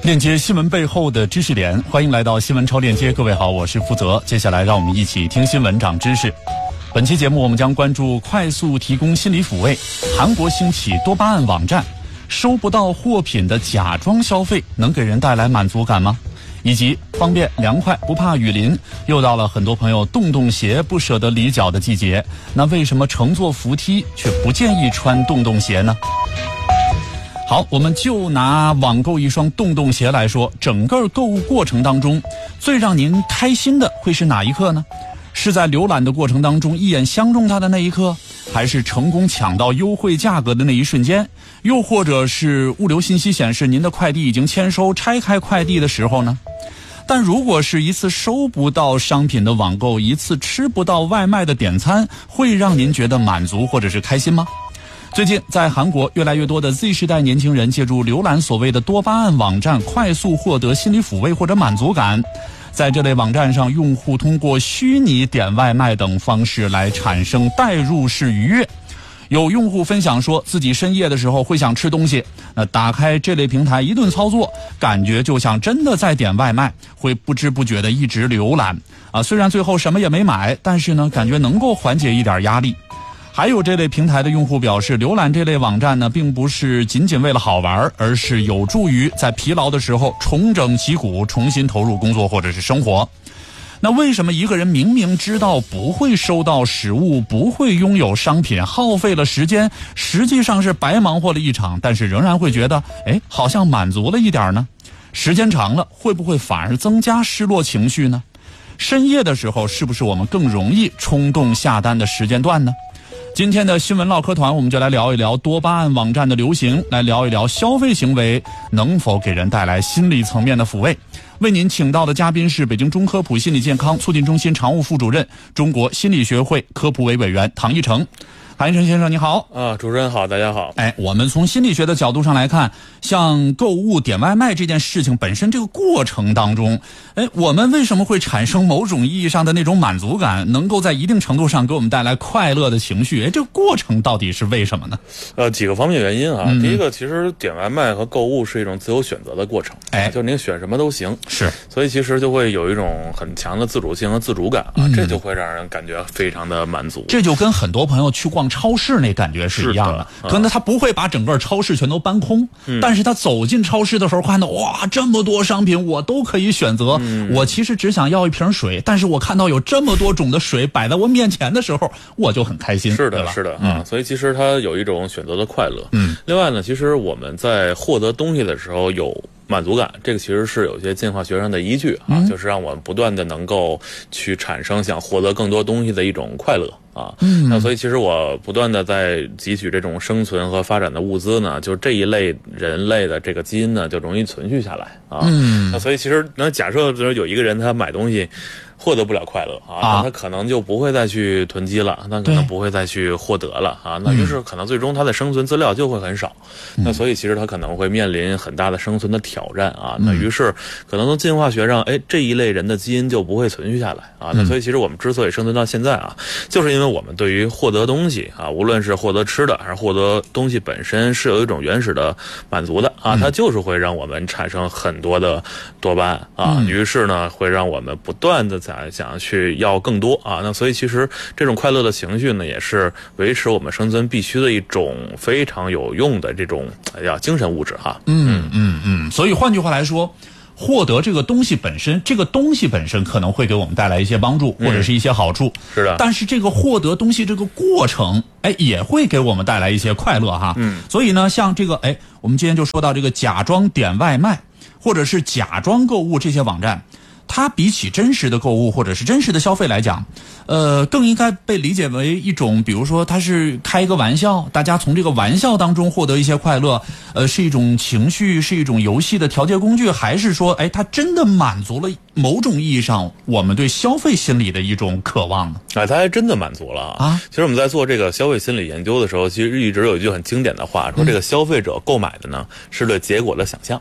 链接新闻背后的知识点，欢迎来到新闻超链接。各位好，我是负责。接下来让我们一起听新闻长知识。本期节目我们将关注快速提供心理抚慰，韩国兴起多巴胺网站，收不到货品的假装消费能给人带来满足感吗？以及方便凉快不怕雨淋，又到了很多朋友洞鞋不舍得离脚的季节，那为什么乘坐扶梯却不建议穿洞鞋呢？好，我们就拿网购一双洞鞋来说，整个购物过程当中，最让您开心的会是哪一刻呢？是在浏览的过程当中一眼相中它的那一刻，还是成功抢到优惠价格的那一瞬间，又或者是物流信息显示您的快递已经签收，拆开快递的时候呢？但如果是一次收不到商品的网购，一次吃不到外卖的点餐，会让您觉得满足或者是开心吗？最近在韩国，越来越多的 Z 世代年轻人借助浏览所谓的多巴胺网站，快速获得心理抚慰或者满足感。在这类网站上，用户通过虚拟点外卖等方式来产生代入式愉悦。有用户分享说，自己深夜的时候会想吃东西，那打开这类平台一顿操作，感觉就像真的在点外卖，会不知不觉的一直浏览虽然最后什么也没买，但是呢，感觉能够缓解一点压力。还有这类平台的用户表示，浏览这类网站呢，并不是仅仅为了好玩，而是有助于在疲劳的时候重整旗鼓，重新投入工作或者是生活。那为什么一个人明明知道不会收到食物，不会拥有商品，耗费了时间，实际上是白忙活了一场，但是仍然会觉得好像满足了一点呢？时间长了，会不会反而增加失落情绪呢？深夜的时候，是不是我们更容易冲动下单的时间段呢？今天的新闻唠嗑团，我们就来聊一聊多巴胺网站的流行，来聊一聊消费行为能否给人带来心理层面的抚慰。为您请到的嘉宾是北京中科普心理健康促进中心常务副主任、中国心理学会科普委委员唐一成。唐一成先生你好。 主持人好，大家好。 我们从心理学的角度上来看，像购物点外卖这件事情本身这个过程当中，我们为什么会产生某种意义上的那种满足感，能够在一定程度上给我们带来快乐的情绪？这个过程到底是为什么呢？ 几个方面原因啊。第一个，其实点外卖和购物是一种自由选择的过程，就是您选什么都行， 是， 所以其实就会有一种很强的自主性和自主感这就会让人感觉非常的满足。 这就跟很多朋友去逛超市那感觉是一样的，可能他不会把整个超市全都搬空，但是他走进超市的时候看到哇这么多商品我都可以选择，我其实只想要一瓶水，但是我看到有这么多种的水摆在我面前的时候，我就很开心。 是的，是的所以其实它有一种选择的快乐。另外呢，其实我们在获得东西的时候有满足感，这个其实是有些进化学上的依据就是让我们不断的能够去产生想获得更多东西的一种快乐那所以其实我不断的在汲取这种生存和发展的物资呢，就这一类人类的这个基因呢就容易存续下来那所以其实假设有一个人他买东西获得不了快乐那他可能就不会再去囤积了，那可能不会再去获得了那于是可能最终他的生存资料就会很少那所以其实他可能会面临很大的生存的挑战那于是可能从进化学上这一类人的基因就不会存续下来那所以其实我们之所以生存到现在就是因为我们对于获得东西无论是获得吃的还是获得东西本身是有一种原始的满足的它就是会让我们产生很多的多巴胺于是呢会让我们不断的想去要更多那所以其实这种快乐的情绪呢，也是维持我们生存必须的一种非常有用的这种精神物质所以换句话来说，获得这个东西本身，这个东西本身可能会给我们带来一些帮助或者是一些好处， 是的。 但是这个获得东西这个过程，也会给我们带来一些快乐所以呢，像这个我们今天就说到这个假装点外卖或者是假装购物这些网站，它比起真实的购物或者是真实的消费来讲，更应该被理解为一种，比如说它是开一个玩笑，大家从这个玩笑当中获得一些快乐，是一种情绪，是一种游戏的调节工具，还是说，它真的满足了某种意义上我们对消费心理的一种渴望呢？ 它还真的满足了其实我们在做这个消费心理研究的时候，其实一直有一句很经典的话，说这个消费者购买的呢是对结果的想象。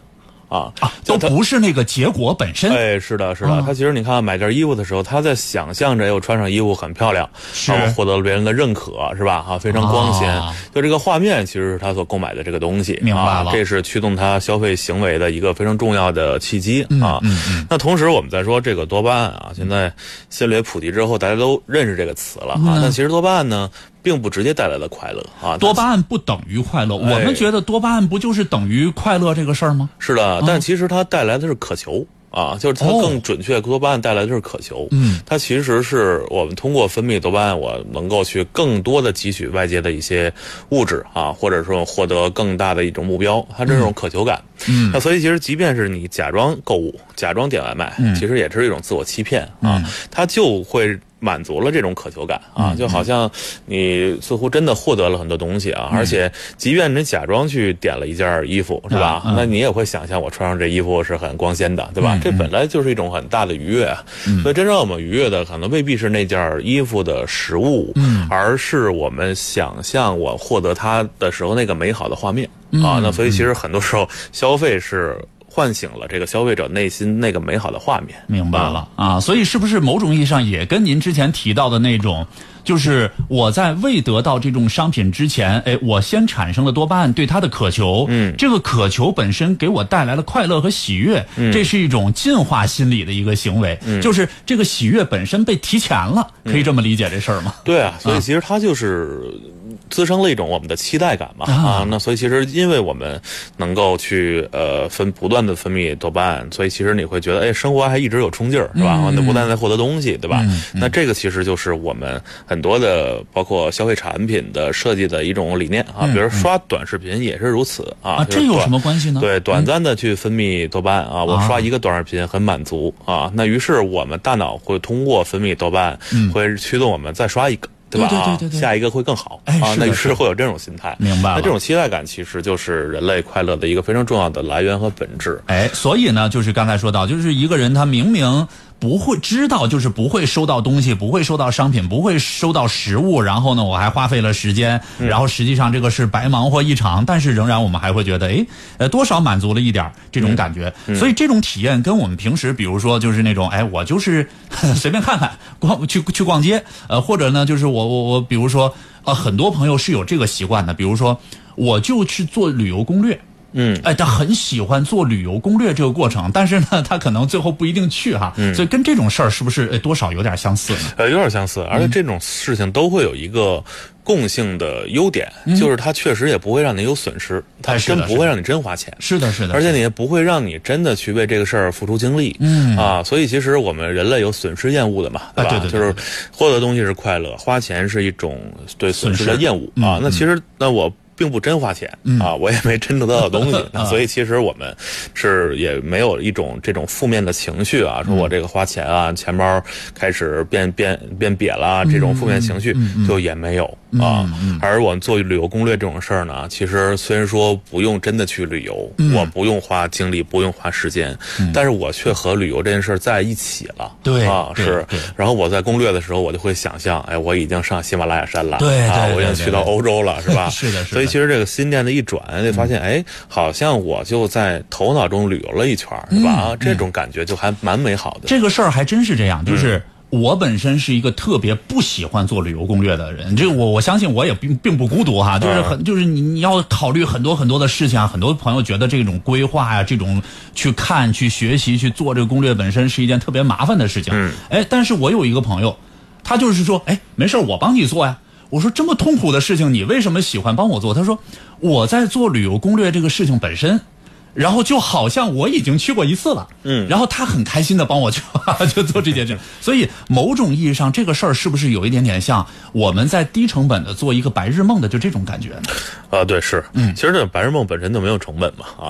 都不是那个结果本身。 哎，是的，是的。他其实你看买件衣服的时候，他在想象着我穿上衣服很漂亮，然后获得了别人的认可，是吧？非常光鲜。就这个画面其实是他所购买的这个东西， 明白了。 这是驱动他消费行为的一个非常重要的契机那同时我们在说这个多巴胺现在心理普及之后，大家都认识这个词了但其实多巴胺呢，并不直接带来的快乐多巴胺不等于快乐，我们觉得多巴胺不就是等于快乐这个事儿吗？ 是的，但其实它带来的是渴求就是它更准确，多巴胺带来的是渴求。它其实是我们通过分泌多巴胺，我能够去更多的汲取外界的一些物质或者说获得更大的一种目标，它这种渴求感。那所以其实即便是你假装购物，假装点外卖，其实也是一种自我欺骗它就会满足了这种渴求感就好像你似乎真的获得了很多东西而且即便你假装去点了一件衣服，是吧？那你也会想象我穿上这衣服是很光鲜的，对吧？这本来就是一种很大的愉悦所以真正让我们愉悦的可能未必是那件衣服的实物而是我们想象我获得它的时候那个美好的画面那所以其实很多时候消费是唤醒了这个消费者内心那个美好的画面。 明白了所以是不是某种意义上也跟您之前提到的那种，就是我在未得到这种商品之前，我先产生了多巴胺对它的渴求，这个渴求本身给我带来了快乐和喜悦，这是一种进化心理的一个行为，就是这个喜悦本身被提前了，可以这么理解这事儿吗？ 对所以其实它就是滋生了一种我们的期待感嘛那所以其实因为我们能够去不断的分泌多巴胺，所以其实你会觉得生活还一直有冲劲儿，是吧？不断在获得东西，对吧？那这个其实就是我们很多的包括消费产品的设计的一种理念比如刷短视频也是如此这有什么关系呢？ 对，短暂的去分泌多巴胺我刷一个短视频很满足那于是我们大脑会通过分泌多巴胺会驱动我们再刷一个。对吧？ 对， 下一个会更好那于是会有这种心态。 明白了。 那这种期待感其实就是人类快乐的一个非常重要的来源和本质。 所以呢，就是刚才说到，就是一个人他明明不会知道，就是不会收到东西，不会收到商品，不会收到食物，然后呢，我还花费了时间，然后实际上这个是白忙活一场，但是仍然我们还会觉得，多少满足了一点这种感觉。所以这种体验跟我们平时，比如说就是那种，我就是随便看看，去逛街，或者呢，就是我比如说，很多朋友是有这个习惯的，比如说我就去做旅游攻略。他很喜欢做旅游攻略这个过程，但是呢，他可能最后不一定去所以跟这种事儿是不是多少有点相似呢？ 有点相似，而且这种事情都会有一个共性的优点，就是它确实也不会让你有损失，它真不会让你真花钱。 是的， 而且你也不会让你真的去为这个事儿付出精力。所以其实我们人类有损失厌恶的嘛，对吧？ 对， 就是获得东西是快乐，花钱是一种对损失的厌恶那其实我并不真花钱我也没真得到东西所以其实我们是也没有一种这种负面的情绪说我这个花钱钱包开始变瘪了这种负面情绪就也没有而我们做旅游攻略这种事儿呢，其实虽然说不用真的去旅游我不用花精力不用花时间但是我却和旅游这件事在一起了。 对是。然后我在攻略的时候我就会想象我已经上喜马拉雅山了对我已经去到欧洲了是吧？ 是的。 所以其实这个心念的一转就发现好像我就在头脑中旅游了一圈是吧这种感觉就还蛮美好的。 这个事儿还真是这样，就是我本身是一个特别不喜欢做旅游攻略的人，这个我相信我也并不孤独就是你要考虑很多很多的事情很多朋友觉得这种规划这种去看去学习去做这个攻略本身是一件特别麻烦的事情但是我有一个朋友他就是说没事我帮你做呀。我说这么痛苦的事情你为什么喜欢帮我做？他说我在做旅游攻略这个事情本身，然后就好像我已经去过一次了然后他很开心的帮我去就做这件事。所以某种意义上这个事儿是不是有一点点像我们在低成本的做一个白日梦的就这种感觉呢？ 对是其实这白日梦本身就没有成本嘛